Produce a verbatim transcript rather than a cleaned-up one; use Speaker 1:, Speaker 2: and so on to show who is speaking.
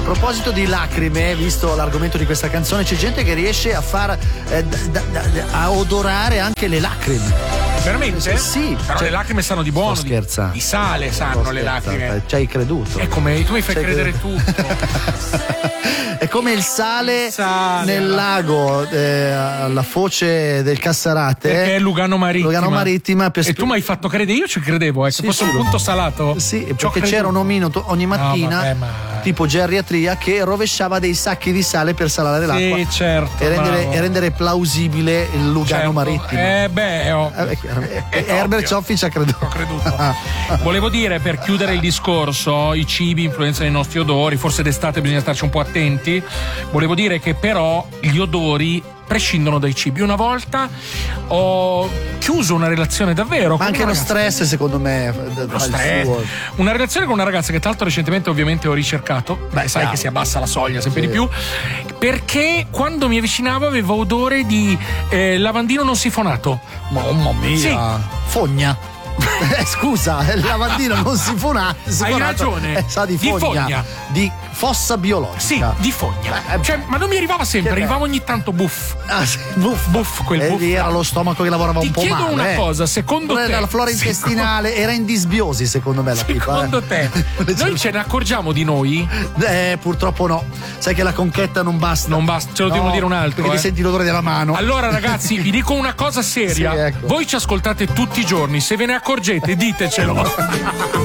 Speaker 1: proposito di lacrime, visto l'argomento di questa canzone, c'è gente che riesce a far eh, da, da, da, a odorare anche le lacrime.
Speaker 2: Veramente?
Speaker 1: Sì.
Speaker 2: Però
Speaker 1: cioè,
Speaker 2: le lacrime sanno di buono.
Speaker 1: Sto scherzando.
Speaker 2: Di, di sale sanno le lacrime.
Speaker 1: Ci hai creduto.
Speaker 2: È come tu mi fai
Speaker 1: C'hai
Speaker 2: credere
Speaker 1: creduto.
Speaker 2: tutto.
Speaker 1: È come il sale,
Speaker 2: il sale
Speaker 1: nel lago eh, alla foce del Cassarate.
Speaker 2: Perché è Lugano Marittima.
Speaker 1: Lugano Marittima per
Speaker 2: e tu mi hai fatto credere, io ci credevo, eh,
Speaker 1: sì,
Speaker 2: che fosse
Speaker 1: sì,
Speaker 2: un punto salato.
Speaker 1: Sì, perché c'era un omino to- ogni mattina,
Speaker 2: no, vabbè, ma...
Speaker 1: tipo geriatria, che rovesciava dei sacchi di sale per salare l'acqua.
Speaker 2: Sì, certo.
Speaker 1: E rendere, e rendere plausibile il Lugano
Speaker 2: certo.
Speaker 1: Marittimo.
Speaker 2: Eh beh, è ovvio.
Speaker 1: Eh, eh, Herbert Cioffi ci ha creduto.
Speaker 2: Ho creduto. Volevo dire, per chiudere il discorso, i cibi influenzano i nostri odori, forse d'estate bisogna starci un po' attenti. Volevo dire che però gli odori prescindono dai cibi. Una volta ho chiuso una relazione davvero.
Speaker 1: Ma anche lo stress, secondo me.
Speaker 2: Lo stress. Una relazione con una ragazza che tra l'altro recentemente ovviamente ho ricercato. Beh, sai
Speaker 1: chiaro.
Speaker 2: che si abbassa la soglia sempre
Speaker 1: Sì.
Speaker 2: di più. Perché quando mi avvicinavo avevo odore di eh, lavandino non sifonato.
Speaker 1: Mamma mia.
Speaker 2: Sì.
Speaker 1: Fogna. Eh, scusa, il lavandino non sifonato.
Speaker 2: Hai ragione.
Speaker 1: Eh, sa di
Speaker 2: Di
Speaker 1: fogna.
Speaker 2: fogna.
Speaker 1: Di fossa biologica.
Speaker 2: Sì, di fogna.
Speaker 1: Eh,
Speaker 2: cioè, ma non mi arrivava sempre,
Speaker 1: che
Speaker 2: arrivava ogni tanto buff.
Speaker 1: Ah, sì, buff.
Speaker 2: Buff, quel
Speaker 1: E
Speaker 2: buff.
Speaker 1: lì era lo stomaco che lavorava
Speaker 2: Ti
Speaker 1: un po'
Speaker 2: chiedo
Speaker 1: male.
Speaker 2: una
Speaker 1: eh.
Speaker 2: cosa, secondo te
Speaker 1: la flora intestinale era in disbiosi, secondo me la
Speaker 2: Secondo
Speaker 1: tipa, eh.
Speaker 2: te noi ce ne accorgiamo di noi?
Speaker 1: Eh, purtroppo no. Sai che la conchetta non basta.
Speaker 2: Non basta, ce lo
Speaker 1: No,
Speaker 2: devono dire un altro.
Speaker 1: Perché
Speaker 2: eh.
Speaker 1: ti senti l'odore della mano.
Speaker 2: Allora ragazzi, vi dico una cosa seria.
Speaker 1: Sì, ecco.
Speaker 2: Voi ci ascoltate tutti i giorni, se ve ne accorgete ditecelo.